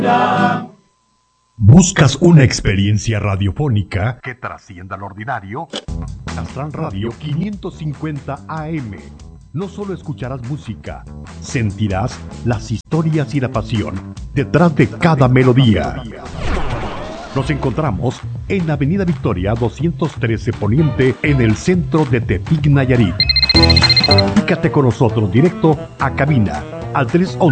¿Buscas una experiencia radiofónica que trascienda lo ordinario? Astral Radio 550 AM. No solo escucharás música, sentirás las historias y la pasión detrás de cada melodía. Nos encontramos en Avenida Victoria 213 Poniente, en el centro de Tepic, Nayarit. Comunícate con nosotros directo a cabina al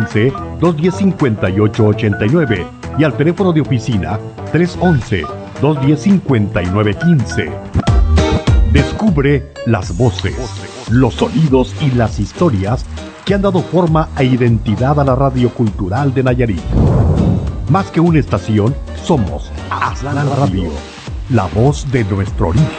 311-210-5889 y al teléfono de oficina 311-210-5915. Descubre las voces, los sonidos y las historias que han dado forma e identidad a la radio cultural de Nayarit. Más que una estación, somos Astral Radio, la voz de nuestro origen.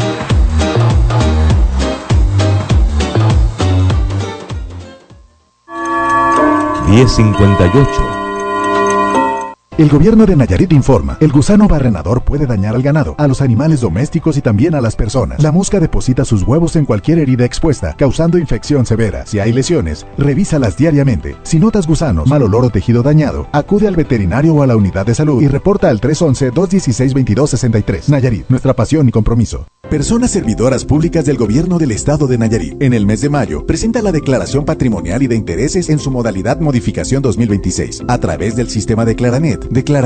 10:58. El gobierno de Nayarit informa, el gusano barrenador puede dañar al ganado, a los animales domésticos y también a las personas. La mosca deposita sus huevos en cualquier herida expuesta, causando infección severa. Si hay lesiones, revísalas diariamente. Si notas gusanos, mal olor o tejido dañado, acude al veterinario o a la unidad de salud y reporta al 311-216-2263. Nayarit, nuestra pasión y compromiso. Personas servidoras públicas del gobierno del estado de Nayarit. En el mes de mayo, presenta la declaración patrimonial y de intereses en su modalidad modificación 2026, a través del sistema Declaranet.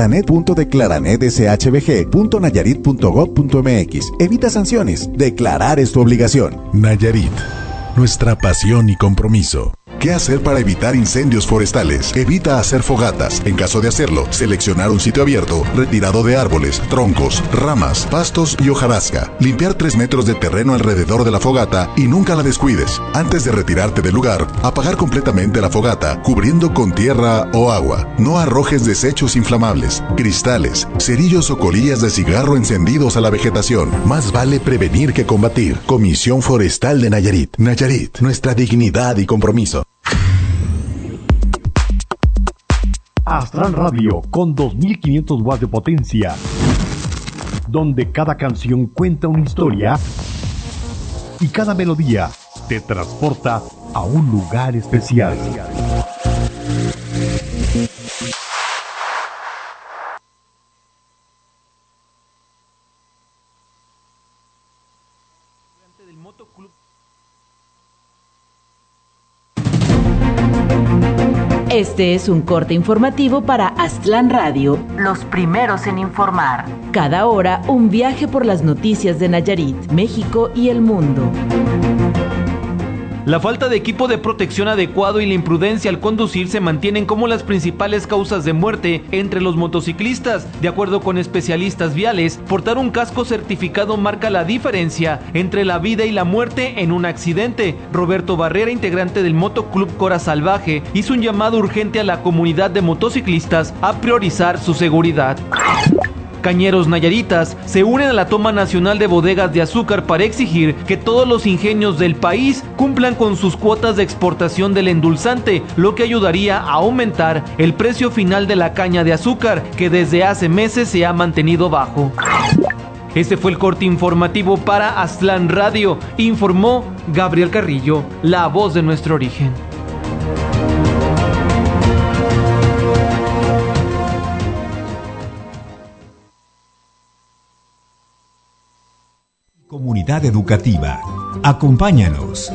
Declaranet.declaranetshg.nayarit.gov.mx. Evita sanciones. Declarar es tu obligación. Nayarit, nuestra pasión y compromiso. ¿Qué hacer para evitar incendios forestales? Evita hacer fogatas. En caso de hacerlo, seleccionar un sitio abierto, retirado de árboles, troncos, ramas, pastos y hojarasca. Limpiar 3 metros de terreno alrededor de la fogata y nunca la descuides. Antes de retirarte del lugar, apagar completamente la fogata, cubriendo con tierra o agua. No arrojes desechos inflamables, cristales, cerillos o colillas de cigarro encendidos a la vegetación. Más vale prevenir que combatir. Comisión Forestal de Nayarit. Nayarit, nuestra dignidad y compromiso. Astral Radio con 2500 watts de potencia, donde cada canción cuenta una historia y cada melodía te transporta a un lugar especial. Este es un corte informativo para Aztlán Radio, los primeros en informar. Cada hora, un viaje por las noticias de Nayarit, México y el mundo. La falta de equipo de protección adecuado y la imprudencia al conducir se mantienen como las principales causas de muerte entre los motociclistas. De acuerdo con especialistas viales, portar un casco certificado marca la diferencia entre la vida y la muerte en un accidente. Roberto Barrera, integrante del Motoclub Cora Salvaje, hizo un llamado urgente a la comunidad de motociclistas a priorizar su seguridad. Cañeros nayaritas se unen a la toma nacional de bodegas de azúcar para exigir que todos los ingenios del país cumplan con sus cuotas de exportación del endulzante, lo que ayudaría a aumentar el precio final de la caña de azúcar, que desde hace meses se ha mantenido bajo. Este fue el corte informativo para Aztlán Radio, informó Gabriel Carrillo, la voz de nuestro origen. Comunidad educativa, acompáñanos.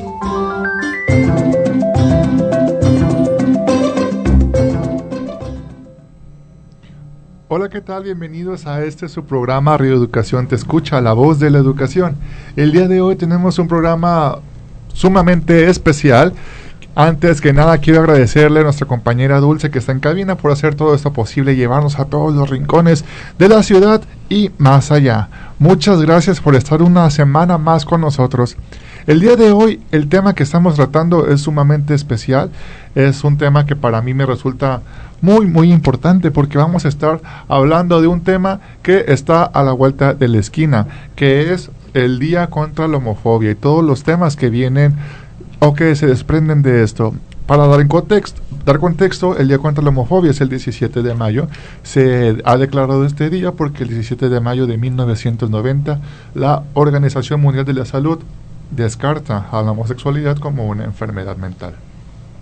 Hola, ¿qué tal? Bienvenidos a su programa Radio Educación Te Escucha, la voz de la educación. El día de hoy tenemos un programa sumamente especial. Antes que nada, quiero agradecerle a nuestra compañera Dulce, que está en cabina, por hacer todo esto posible y llevarnos a todos los rincones de la ciudad y más allá. Muchas gracias por estar una semana más con nosotros. El día de hoy, el tema que estamos tratando es sumamente especial. Es un tema que para mí me resulta muy importante, porque vamos a estar hablando de un tema que está a la vuelta de la esquina, que es el Día contra la Homofobia y todos los temas que vienen o que se desprenden de esto. Para dar contexto, el Día contra la Homofobia es el 17 de mayo. Se ha declarado este día porque el 17 de mayo de 1990 la Organización Mundial de la Salud descarta a la homosexualidad como una enfermedad mental.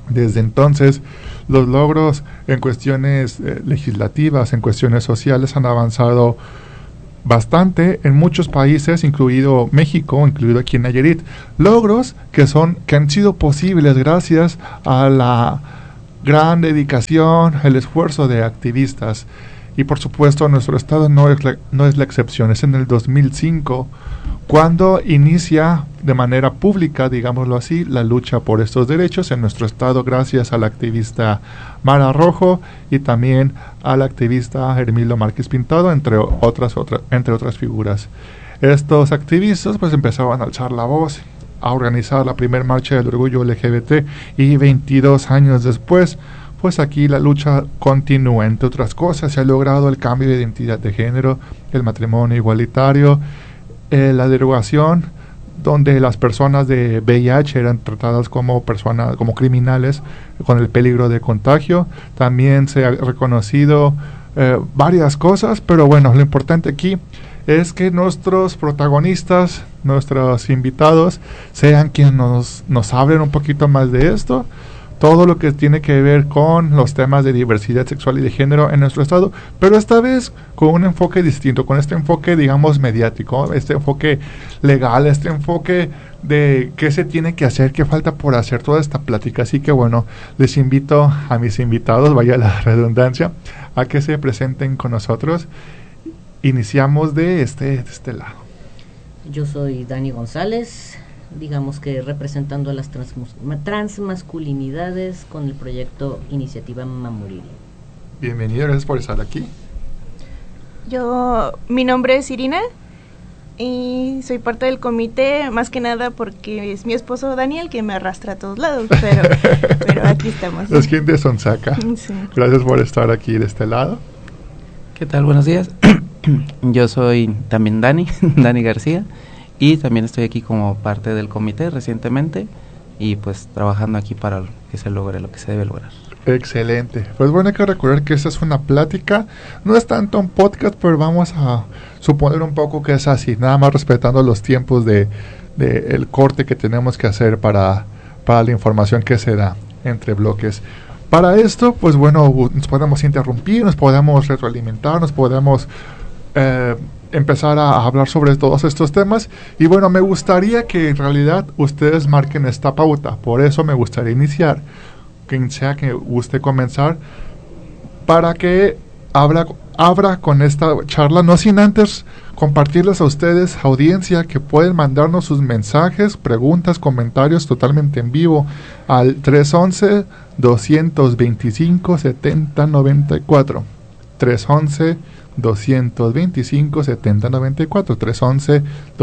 Desde entonces, los logros en cuestiones legislativas, en cuestiones sociales, han avanzado bastante en muchos países, incluido México, incluido aquí en Nayarit. Logros que han sido posibles gracias a la gran dedicación, el esfuerzo de activistas. Y por supuesto, nuestro estado no es la excepción. Es en el 2005 cuando inicia de manera pública, digámoslo así, la lucha por estos derechos en nuestro estado, gracias al activista Mara Rojo y también al activista Hermilo Márquez Pintado, entre otras figuras. Estos activistas pues empezaban a alzar la voz, a organizar la primera marcha del orgullo LGBT, y 22 años después, pues aquí la lucha continúa. Entre otras cosas, se ha logrado el cambio de identidad de género, el matrimonio igualitario, la derogación donde las personas de VIH eran tratadas como criminales con el peligro de contagio. También se ha reconocido varias cosas, pero bueno, lo importante aquí es que nuestros protagonistas, nuestros invitados, sean quienes nos hablen un poquito más de esto, todo lo que tiene que ver con los temas de diversidad sexual y de género en nuestro estado, pero esta vez con un enfoque distinto, con este enfoque, digamos, mediático, este enfoque legal, este enfoque de qué se tiene que hacer, qué falta por hacer, toda esta plática. Así que bueno, les invito a mis invitados, vaya la redundancia, a que se presenten con nosotros. Iniciamos de este lado. Yo soy Dani González, digamos que representando a las transmasculinidades con el proyecto Iniciativa Mamoriri. Bienvenido, gracias por estar aquí. Mi nombre es Irina y soy parte del comité, más que nada porque es mi esposo Daniel que me arrastra a todos lados, pero aquí estamos. Es quien de Sonsaca. Sí. Gracias por estar aquí de este lado. ¿Qué tal? Buenos días. Yo soy también Dani García, y también estoy aquí como parte del comité recientemente y pues trabajando aquí para que se logre lo que se debe lograr. Excelente. Pues bueno, hay que recordar que esta es una plática, no es tanto un podcast, pero vamos a suponer un poco que es así, nada más respetando los tiempos de el corte que tenemos que hacer para la información que se da entre bloques. Para esto, pues bueno, nos podemos interrumpir, nos podemos retroalimentar, nos podemos empezar a hablar sobre todos estos temas. Y bueno, me gustaría que en realidad ustedes marquen esta pauta. Por eso me gustaría iniciar, quien sea que guste comenzar, para que abra con esta charla, no sin antes compartirles a ustedes, audiencia, que pueden mandarnos sus mensajes, preguntas, comentarios totalmente en vivo al 311-225-7094. 311-225-7094.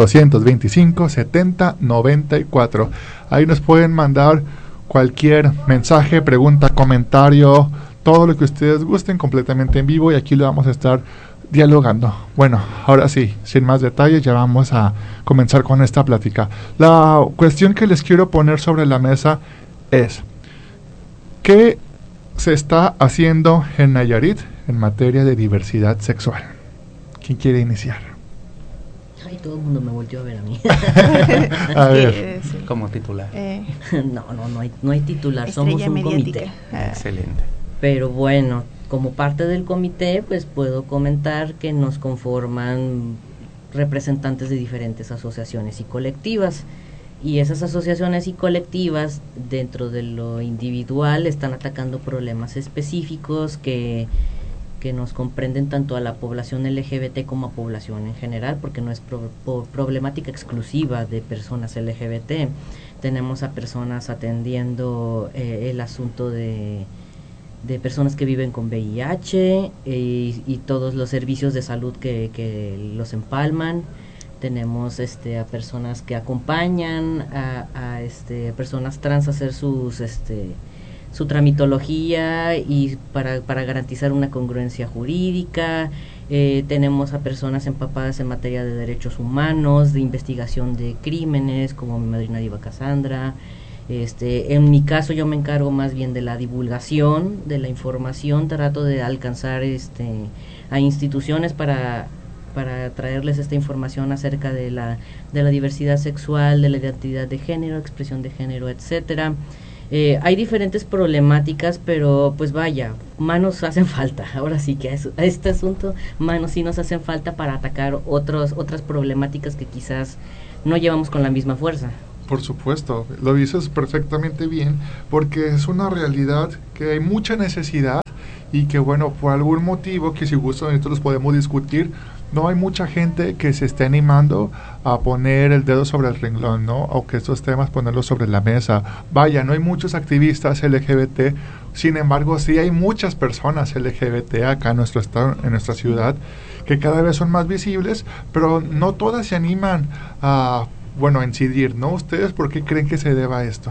311-225-7094. Ahí nos pueden mandar cualquier mensaje, pregunta, comentario, todo lo que ustedes gusten, completamente en vivo, y aquí lo vamos a estar dialogando. Bueno, ahora sí, sin más detalles, ya vamos a comenzar con esta plática. La cuestión que les quiero poner sobre la mesa es: ¿qué se está haciendo en Nayarit en materia de diversidad sexual? ¿Quién quiere iniciar? Ay, todo el mundo me volteó a ver a mí. A ver. Como titular. No hay titular, somos un comité. Excelente. Pero bueno, como parte del comité, pues puedo comentar que nos conforman representantes de diferentes asociaciones y colectivas. Y esas asociaciones y colectivas, dentro de lo individual, están atacando problemas específicos que nos comprenden tanto a la población LGBT como a población en general, porque no es problemática exclusiva de personas LGBT. Tenemos a personas atendiendo el asunto de personas que viven con VIH y todos los servicios de salud que los empalman. Tenemos a personas que acompañan a personas trans a hacer su tramitología y para garantizar una congruencia jurídica. Tenemos a personas empapadas en materia de derechos humanos, de investigación de crímenes, como mi madrina Diva Cassandra. En mi caso yo me encargo más bien de la divulgación, de la información, trato de alcanzar a instituciones para traerles esta información acerca de la diversidad sexual, de la identidad de género, expresión de género, etcétera. Hay diferentes problemáticas, pero pues vaya, manos hacen falta. Ahora sí que a este asunto, manos sí nos hacen falta para atacar otras problemáticas que quizás no llevamos con la misma fuerza. Por supuesto, lo dices perfectamente bien, porque es una realidad que hay mucha necesidad y que bueno, por algún motivo que si gustan nosotros los podemos discutir, no hay mucha gente que se esté animando a poner el dedo sobre el renglón, ¿no? O que estos temas ponerlos sobre la mesa. Vaya, no hay muchos activistas LGBT, sin embargo sí hay muchas personas LGBT acá en nuestro estado, en nuestra ciudad, que cada vez son más visibles, pero no todas se animan a, bueno, a incidir, ¿no? ¿Ustedes por qué creen que se deba a esto?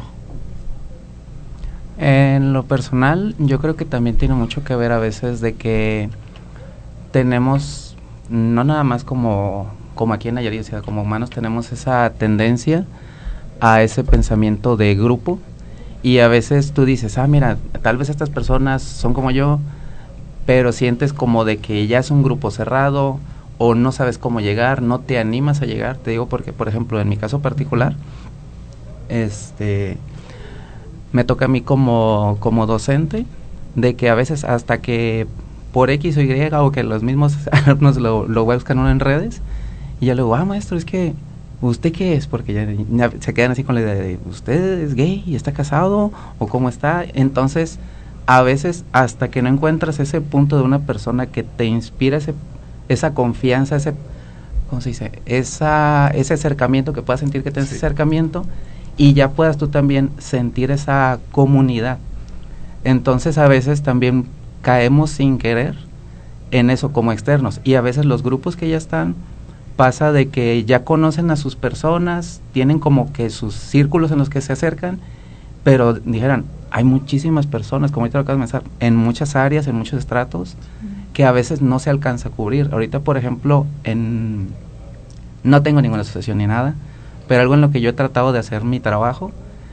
En lo personal, yo creo que también tiene mucho que ver a veces de que tenemos, no nada más como aquí en Nayarit, o sea, como humanos tenemos esa tendencia a ese pensamiento de grupo, y a veces tú dices, mira, tal vez estas personas son como yo, pero sientes como de que ya es un grupo cerrado, o no sabes cómo llegar, no te animas a llegar. Te digo porque, por ejemplo, en mi caso particular, me toca a mí como docente, de que a veces hasta que por X o Y, o que los mismos alumnos lo buscan uno en redes, y yo le digo, maestro, es que, ¿usted qué es? Porque ya se quedan así con la idea de, ¿usted es gay y está casado? ¿O cómo está? Entonces, a veces, hasta que no encuentras ese punto de una persona que te inspira esa confianza, ¿cómo se dice? Ese acercamiento, que puedas sentir que tienes ese acercamiento, y ya puedas tú también sentir esa comunidad. Entonces, a veces también caemos sin querer en eso como externos, y a veces los grupos que ya están, pasa de que ya conocen a sus personas, tienen como que sus círculos en los que se acercan, pero dijeran, hay muchísimas personas, como ahorita lo acabas de pensar, en muchas áreas, en muchos estratos, que a veces no se alcanza a cubrir. Ahorita, por ejemplo, no tengo ninguna asociación ni nada, pero algo en lo que yo he tratado de hacer mi trabajo,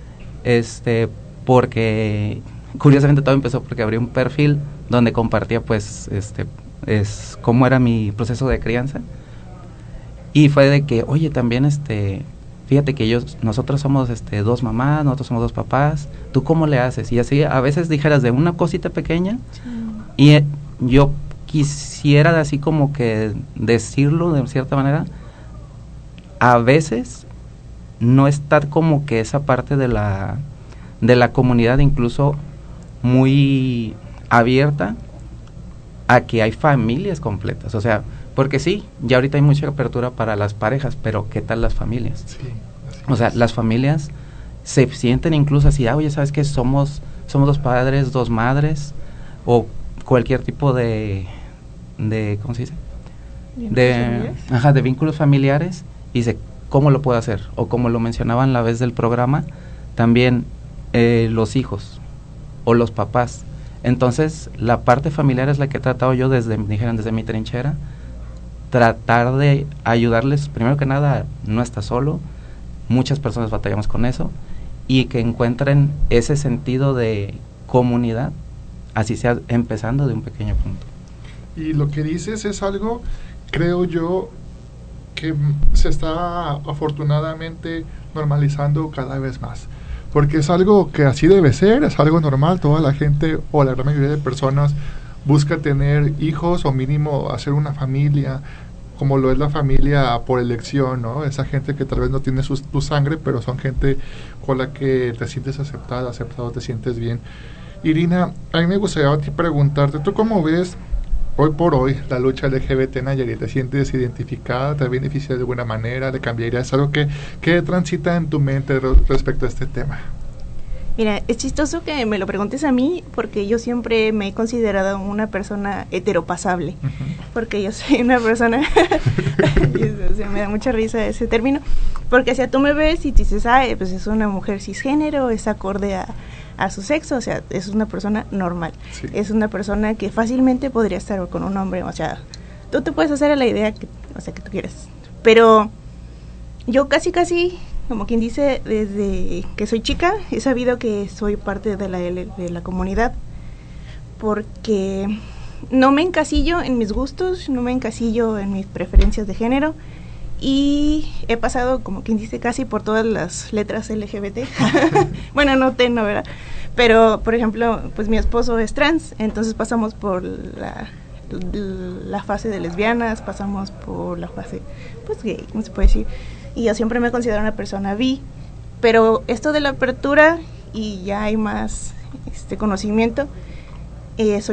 porque curiosamente todo empezó porque abrí un perfil donde compartía pues cómo era mi proceso de crianza, y fue de que, oye, también fíjate que nosotros somos dos mamás, nosotros somos dos papás, ¿tú cómo le haces? Y así a veces dijeras de una cosita pequeña, y yo quisiera así como que decirlo de cierta manera, a veces no estar como que esa parte de la comunidad incluso muy abierta a que hay familias completas, o sea, porque sí, ya ahorita hay mucha apertura para las parejas, pero ¿qué tal las familias? Sí, o sea, las familias se sienten incluso así, oye, ¿sabes qué? Somos dos padres, dos madres, o cualquier tipo de ¿cómo se dice? De vínculos familiares, y dice, ¿cómo lo puedo hacer? O como lo mencionaban la vez del programa, también los hijos o los papás. Entonces, la parte familiar es la que he tratado yo desde mi trinchera, tratar de ayudarles, primero que nada, no está solo, muchas personas batallamos con eso, y que encuentren ese sentido de comunidad, así sea empezando de un pequeño punto. Y lo que dices es algo, creo yo, que se está afortunadamente normalizando cada vez más, porque es algo que así debe ser, es algo normal. Toda la gente, o la gran mayoría de personas, busca tener hijos o mínimo hacer una familia, como lo es la familia por elección, ¿no? Esa gente que tal vez no tiene tu sangre, pero son gente con la que te sientes aceptado, te sientes bien. Irina, a mí me gustaría preguntarte, ¿tú cómo ves hoy por hoy la lucha LGBT en Nayarit? ¿Te sientes identificada? ¿Te beneficia de alguna manera? ¿Le cambiaría? ¿Es algo que transita en tu mente respecto a este tema? Mira, es chistoso que me lo preguntes a mí, porque yo siempre me he considerado una persona heteropasable, porque yo soy una persona, o sea, me da mucha risa ese término, porque o sea, tú me ves y te dices, pues es una mujer cisgénero, es acorde a su sexo, o sea, es una persona normal, sí. Es una persona que fácilmente podría estar con un hombre, o sea, tú te puedes hacer a la idea que tú quieras, pero yo casi, como quien dice, desde que soy chica, he sabido que soy parte de la comunidad, porque no me encasillo en mis gustos, no me encasillo en mis preferencias de género, y he pasado, como quien dice, casi por todas las letras LGBT. Bueno, no, ¿verdad? Pero, por ejemplo, pues mi esposo es trans, entonces pasamos por la fase de lesbianas, pasamos por la fase, pues, gay, ¿cómo se puede decir? Y yo siempre me considero una persona bi, pero esto de la apertura, y ya hay más conocimiento, soy